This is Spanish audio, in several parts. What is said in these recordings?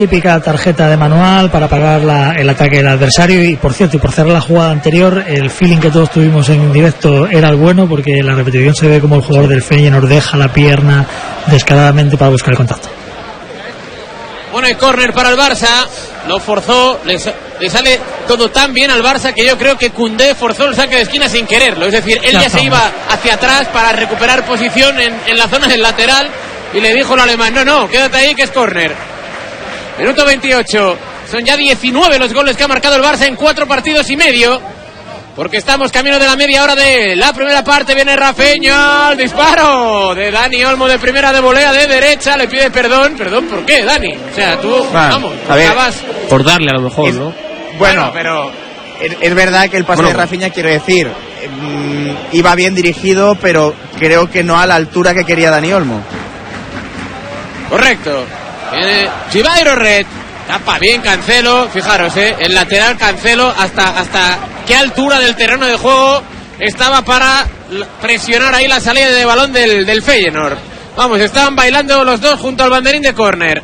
Típica tarjeta de manual para parar el ataque del adversario. Y por cierto, y por cerrar la jugada anterior, el feeling que todos tuvimos en directo era el bueno, porque en la repetición se ve como el jugador del Feyenoord deja la pierna descaradamente para buscar el contacto. Bueno, el córner para el Barça, lo forzó, le sale todo tan bien al Barça que yo creo que Koundé forzó el saque de esquina sin quererlo. Es decir, él ya se iba hacia atrás para recuperar posición en la zona del lateral y le dijo al alemán, no, quédate ahí que es córner. Minuto 28, son ya 19 los goles que ha marcado el Barça en 4 partidos y medio, porque estamos camino de la media hora de la primera parte. Viene Rafinha, el disparo de Dani Olmo de primera de volea de derecha, le pide perdón, ¿por qué, Dani? O sea, tú, vamos, acabas por darle a lo mejor, ¿no? Bueno, pero es verdad que el pase de Rafinha, quiero decir, iba bien dirigido, pero creo que no a la altura que quería Dani Olmo. Correcto. Viene Chivairo Red, tapa bien Cancelo, fijaros, el lateral Cancelo hasta qué altura del terreno de juego estaba para presionar ahí la salida de balón del Feyenoord. Vamos, estaban bailando los dos junto al banderín de córner.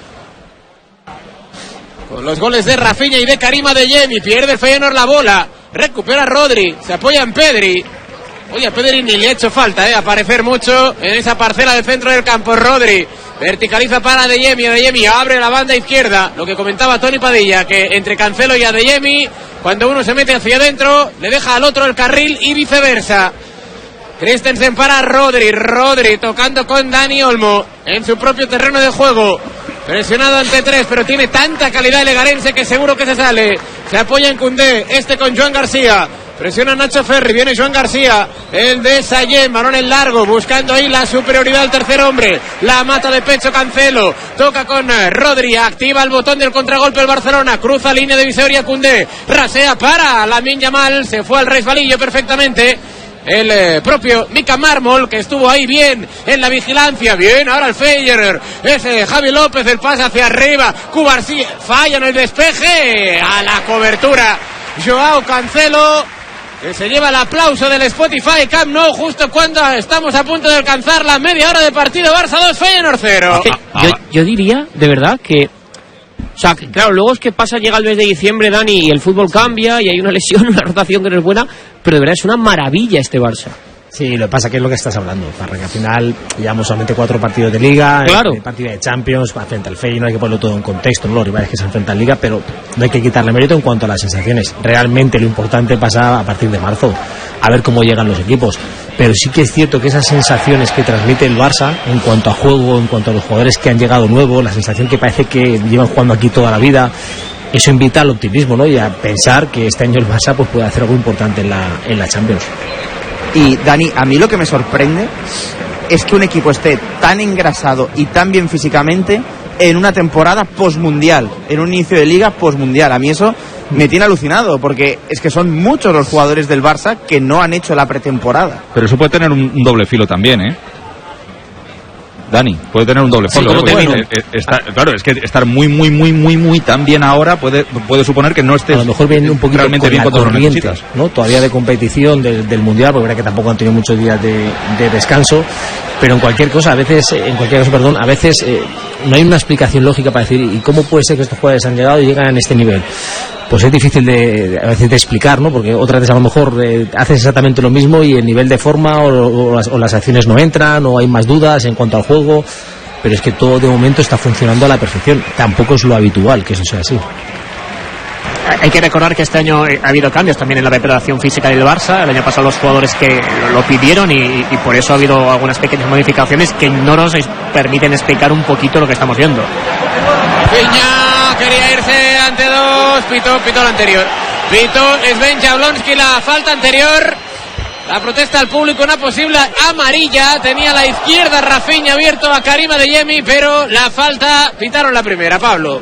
Con los goles de Rafinha y de Karim Adeyemi, pierde el Feyenoord la bola, recupera Rodri, se apoya en Pedri. Oye, a Pedri ni le ha hecho falta, aparecer mucho en esa parcela del centro del campo. Rodri verticaliza para Adeyemi abre la banda izquierda, lo que comentaba Tony Padilla, que entre Cancelo y Adeyemi, cuando uno se mete hacia adentro, le deja al otro el carril y viceversa. Christensen para Rodri tocando con Dani Olmo en su propio terreno de juego, presionado ante 3, pero tiene tanta calidad el legarense que seguro que se sale. Se apoya en Koundé, con Joan García. Presiona Nacho Ferri, viene Joan García, el de Sallén, balón en largo, buscando ahí la superioridad del tercer hombre, la mata de pecho Cancelo, toca con Rodri, activa el botón del contragolpe el Barcelona, cruza línea de Visoria Koundé, rasea para Lamine Yamal, se fue al resbalillo perfectamente el propio Mika Marmol, que estuvo ahí bien en la vigilancia, bien ahora el Feyenoord, ese Javi López, el pase hacia arriba, Cubarsí falla en el despeje, a la cobertura Joao Cancelo, que se lleva el aplauso del Spotify Camp Nou justo cuando estamos a punto de alcanzar la media hora de partido. Barça 2, Feyenoord 0. Yo diría, de verdad, que... O sea, que, claro, luego es que llega el mes de diciembre, Dani, y el fútbol cambia, y hay una lesión, una rotación que no es buena, pero de verdad es una maravilla este Barça. Sí, lo que pasa que es lo que estás hablando, para que al final llevamos solamente 4 partidos de Liga, claro, partido de Champions, frente al Feyenoord, hay que ponerlo todo en contexto, ¿no? Los rivales que se enfrentan en Liga, pero no hay que quitarle mérito en cuanto a las sensaciones. Realmente lo importante pasa a partir de marzo, a ver cómo llegan los equipos. Pero sí que es cierto que esas sensaciones que transmite el Barça en cuanto a juego, en cuanto a los jugadores que han llegado nuevos, la sensación que parece que llevan jugando aquí toda la vida, eso invita al optimismo, ¿no? Y a pensar que este año el Barça pues puede hacer algo importante en la Champions. Y Dani, a mí lo que me sorprende es que un equipo esté tan engrasado y tan bien físicamente en una temporada postmundial, en un inicio de liga postmundial. A mí eso me tiene alucinado, porque es que son muchos los jugadores del Barça que no han hecho la pretemporada. Pero eso puede tener un doble filo también, Dani, puede tener un doble filo. Claro, es que estar muy tan bien ahora puede suponer que no estés a lo mejor viene un poquito realmente bien cuando lo necesitas, ¿no? Todavía de competición del Mundial, porque verdad que tampoco han tenido muchos días de descanso, pero en cualquier caso, a veces no hay una explicación lógica para decir, ¿y cómo puede ser que estos jugadores han llegado y llegan a este nivel? Pues es difícil a veces de explicar, ¿no? Porque otras veces a lo mejor haces exactamente lo mismo y el nivel de forma o las acciones no entran, o hay más dudas en cuanto al juego, pero es que todo de momento está funcionando a la perfección. Tampoco es lo habitual que eso sea así. Hay que recordar que este año ha habido cambios también en la preparación física del Barça. El año pasado los jugadores que lo pidieron y por eso ha habido algunas pequeñas modificaciones que no nos permiten explicar un poquito lo que estamos viendo. Piña quería irse ante 2, pitó el anterior. Pitó Sven Jablonski la falta anterior. La protesta al público, una posible amarilla. Tenía a la izquierda Rafinha abierto a Karim Adeyemi, pero la falta, pitaron la primera, Pablo.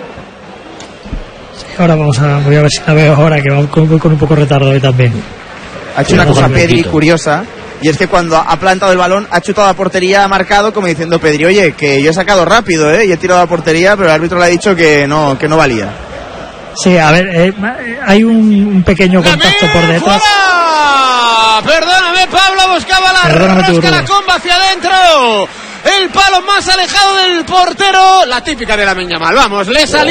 Ahora voy a ver si la veo ahora, que voy con un poco de retardo hoy también. Ha hecho una cosa Pedri curiosa, y es que cuando ha plantado el balón ha chutado a portería, ha marcado como diciendo Pedri, oye, que yo he sacado rápido, y he tirado a portería, pero el árbitro le ha dicho que no valía. Sí, a ver, hay un pequeño contacto por detrás. ¡Fuera! Perdóname, Pablo, buscaba la comba hacia adentro. el palo más alejado del portero, la típica de Lamine Yamal. Vamos, le salió